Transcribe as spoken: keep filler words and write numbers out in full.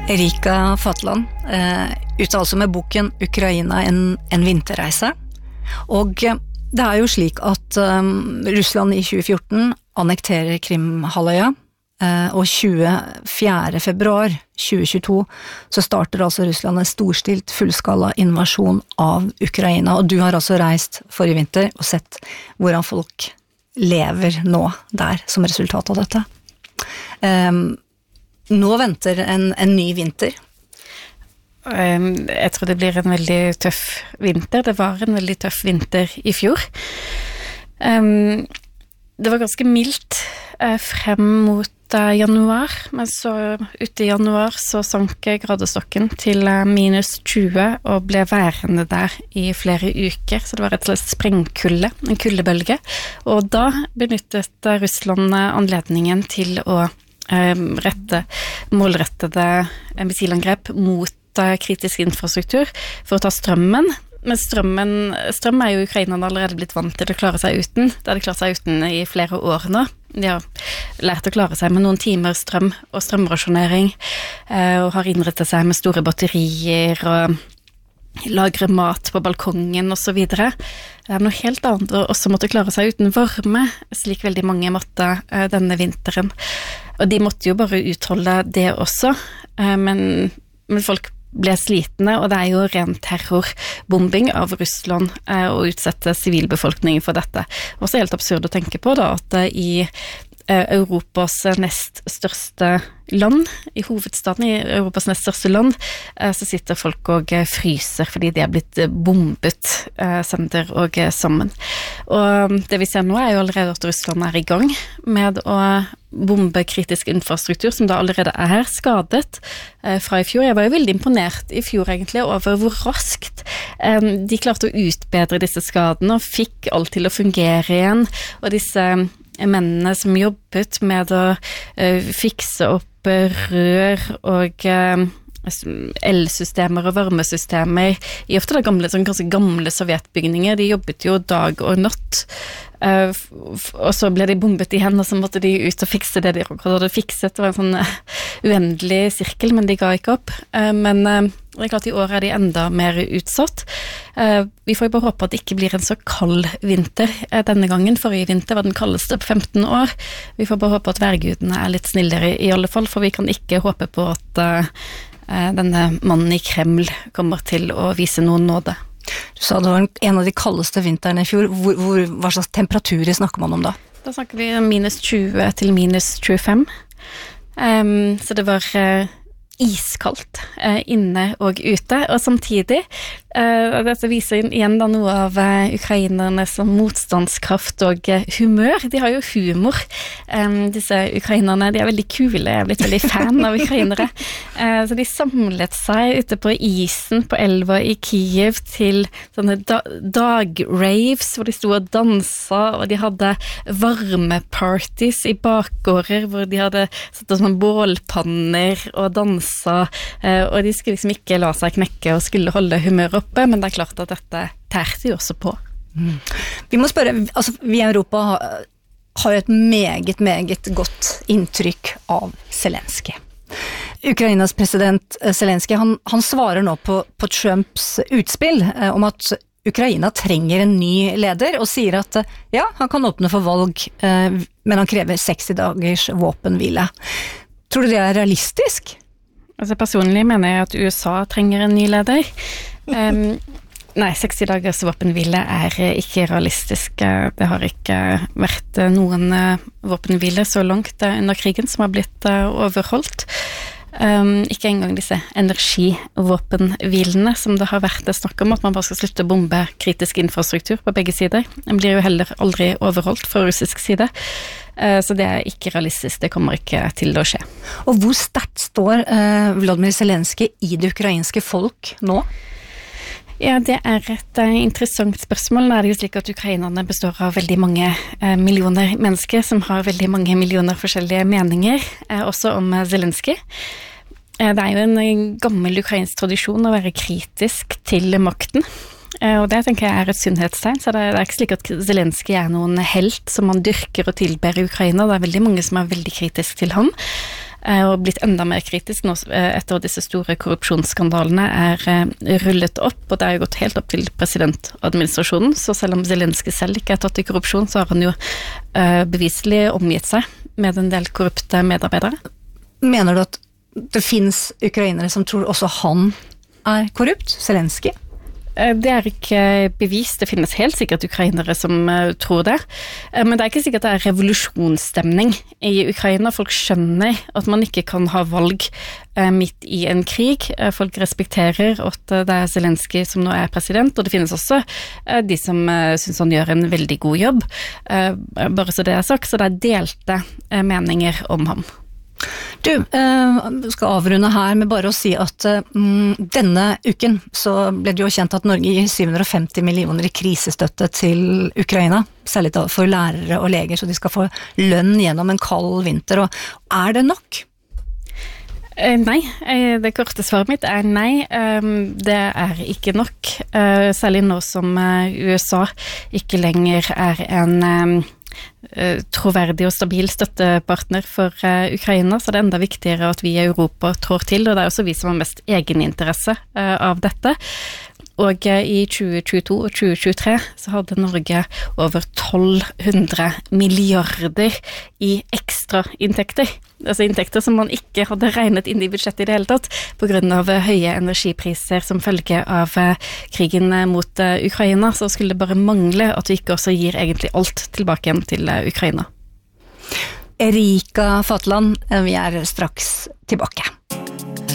Erika Fatland, eh, ute altså med boken Ukraina en, en vinterreise. Og det er jo slik at um, Russland i tjue fjorten annekterer Krimhalvøya, eh, og tjuefjerde februar tjue tjueto så starter altså Russland en storstilt fullskala invasjon av Ukraina, og du har altså reist forrige vinter og sett hvordan folk lever nå der som resultat av dette. Um, Nå venter en, en ny vinter. Jeg tror det blir en veldig tøff vinter. Det var en veldig tøff vinter i fjor. Det var ganske mildt frem mot januar, men så ute i januar så sank gradestokken til minus tjue og ble værende der i flere uker, så det var et slags sprengkulde, en kuldebølge. Og da benyttet Russland anledningen til å rette, målrettede missilangrep mot kritisk infrastruktur for å ta strømmen. Men strømmen, strøm er jo Ukraina allerede blitt vant til å klare seg uten. Det har de klart seg uten i flere år nå. De har lært å klare seg med noen timer strøm og strømrasjonering, og har innrettet seg med store batterier og lagre mat på balkongen og så videre. Det er noe helt annet å også måtte klare seg uten varme, slik veldig mange måtte denne vinteren. Og de måtte jo bare utholde det også, men, men folk ble slitne, og det er jo ren terrorbombing av Russland å utsette sivilbefolkningen for dette. Og så er det helt absurd å tenke på da, at i Europas nest største land, i hovedstaden i Europas nest største land, så sitter folk og fryser fordi de er blitt bombet sønder og sammen. Og det vi ser nå er jo allerede at Russland er i gang med å bombe kritisk infrastruktur som da allerede er skadet fra i fjor. Jeg var jo veldig imponert i fjor egentlig over hvor raskt de klarte å utbedre disse skadene og fikk alt til å fungere igjen, og disse mennene som jobbet med å uh, fikse opp uh, rør og uh, elsystemer og varmesystemer i ofte da gamle, sånn ganske gamle sovjetbygninger. De jobbet jo dag og natt, uh, og så ble de bombet igjen, og så måtte de ut og fikse det de hadde fikset. Det var en sånn uh, uendelig sirkel, men de ga ikke opp. Uh, men uh, det er klart i år er de enda mer utsatt. Uh, vi får jo bare håpe at det ikke blir en så kald vinter uh, denne gangen. Forrige vinter var den kaldeste på femten år. Vi får bare håpe at værgudene er litt snillere i alle fall, for vi kan ikke håpe på at uh, denne mannen i Kreml kommer til å vise noen nåde. Du sa det var en av de kaldeste vinterne i fjor. Hvor, hvor, hva slags temperaturer snakker man om da? Da snakker vi om minus tjue til minus tjuefem. Um, så det var uh, iskaldt uh, inne og ute, og samtidig uh, dette viser igjen da noe av uh, ukrainernes motstandskraft og uh, humør. De har jo humor, um, disse ukrainerne. De er veldig kule, jeg er blitt veldig fan av ukrainere. Uh, så de samlet seg ute på isen på elva i Kiev til sånne da dagraves, hvor de stod og dansa, og de hadde varmeparties i bakgårder, hvor de hadde satt oss med bålpanner og dansa, og de skulle liksom ikke la seg knekke og skulle holde humør oppe, men det er klart at dette tærte jo også på. Mm. Vi må spørre, altså vi i Europa har, har jo et meget, meget godt inntrykk av Zelensky. Ukrainas president Zelensky, han, han svarer nå på, på Trumps utspill eh, om at Ukraina trenger en ny leder, og sier at ja, han kan åpne for valg, eh, men han krever seksti dagers våpenhvile. Tror du det er realistisk? Altså personlig mener jeg at U S A trenger en ny leder. Um, nei, seksti dagers våpenhvile er ikke realistisk. Det har ikke vært noen våpenhvile så langt under krigen som har blitt overholdt. Um, ikke engang disse energivåpenhvilene som det har vært snakk om, at man bare skal slutte å bombe kritisk infrastruktur på begge sider. Den blir jo heller aldri overholdt fra russisk side. Uh, så det er ikke realistisk, det kommer ikke til å skje. Og hvor sterkt står uh, Volodymyr Zelensky i det ukrainske folk nå? Ja, det er et uh, interessant spørsmål. Nå er det jo slik at ukrainerne består av veldig mange uh, millioner mennesker som har veldig mange millioner forskjellige meninger, uh, også om uh, Zelensky. Uh, det er jo en gammel ukrainsk tradisjon å være kritisk til makten. Uh, og det tenker jeg er et sunnhetstegn, så det er, det er ikke slik at Zelensky er noen helt som man dyrker og tilber i Ukraina. Det er veldig mange som er veldig kritisk til ham. og blitt enda mer kritisk nå etter at disse store korrupsjonsskandalene er rullet opp, og det har jo gått helt opp til presidentadministrasjonen, så selv om Zelenskyj selv ikke er tatt i korrupsjon, så har han jo beviselig omgitt seg med en del korrupte medarbeidere. Mener du at det finnes ukrainere som tror også han er korrupt, Zelenskyj? Det er ikke bevist, det finnes helt sikkert ukrainere som tror det, men det er ikke sikkert det er revolusjonsstemning i Ukraina. Folk skjønner at man ikke kan ha valg midt i en krig. Folk respekterer at det er Zelenskyj som nå er president, og det finnes også de som synes han gjør en veldig god jobb. Bare så det er sagt, så det er delte meninger om ham. Du, jeg skal avrunde her med bare å si at um, denne uken så ble det jo kjent at Norge gir syv hundre og femti millioner i krisestøtte til Ukraina, særlig da for lærere og leger, så de skal få lønn gjennom en kald vinter. Og er det nok? Nei, det korte svaret mitt er nei, det er ikke nok, særlig nå som U S A ikke lenger er en troverdig og stabil støttepartner for Ukraina, så det er enda viktigere at vi i Europa trår til, og det er også vi som har mest egeninteresse av dette. Og i tjue tjueto og tjue tjuetre så hadde Norge over tolv hundre milliarder i ekstra inntekter. Altså inntekter som man ikke hadde regnet inn i budsjettet i det hele tatt, på grunn av høye energipriser som følge av krigen mot Ukraina. Så skulle det bare mangle at vi ikke også gir egentlig alt tilbake igjen til Ukraina. Erika Fatland, vi er straks tilbake.